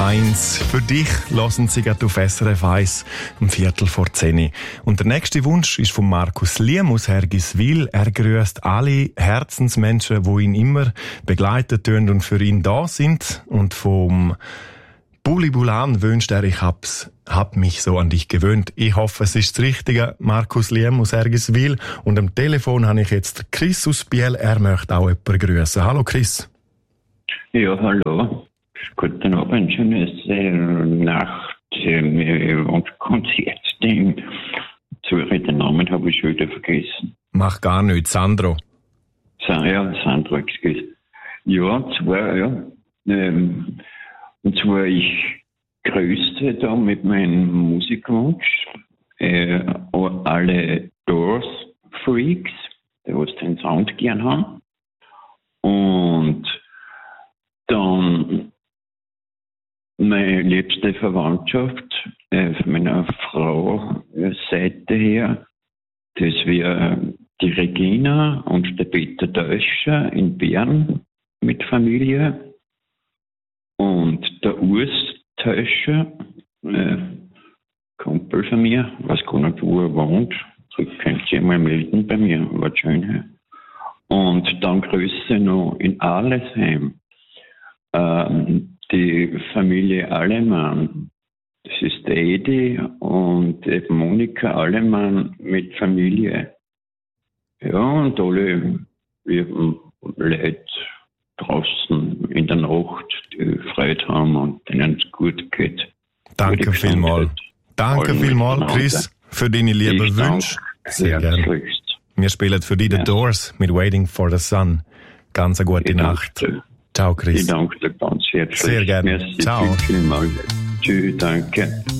1. Für dich hören Sie gerade auf SRF 1 um 9:45. Und der nächste Wunsch ist von Markus Liem aus Hergiswil. Er grüßt alle Herzensmenschen, die ihn immer begleitet und für ihn da sind. Und vom Buli Bulan wünscht er, ich hab mich so an dich gewöhnt. Ich hoffe, es ist das Richtige. Markus Liem aus Hergiswil. Und am Telefon habe ich jetzt Chris aus Biel. Er möchte auch jemanden grüßen. Hallo Chris. Ja, hallo. Guten Abend, schönes Nacht. Und Konzert. Den Namen habe ich schon wieder vergessen. Mach gar nichts, Sandro. Sandro, excuse. Ja, und zwar, ich grüße da mit meinem Musikwunsch alle Doors-Freaks, die was den Sound gern haben. Und dann meine liebste Verwandtschaft von meiner Frau Seite her, das wäre die Regina und der Peter Deutscher in Bern mit Familie. Und der Urs Täuscher, Kumpel von mir, weiß gar nicht, wo er wohnt. So könnt ihr mal melden bei mir, war schön. Und dann Grüße noch in Arlesheim, die Familie Allemann. Das ist der Edi und die Monika Allemann mit Familie. Ja, und alle Leute draußen in der Nacht, die Freude haben und denen es gut geht. Danke vielmals. Danke vielmals, Chris, für deine lieben Wünsche. Sehr gerne. Wir spielen für dich The Doors mit Waiting for the Sun. Ganz eine gute Nacht. Ciao, Chris. Ich danke dir ganz herzlich. Sehr gerne. Merci. Ciao. Vielmals. Tschüss, danke.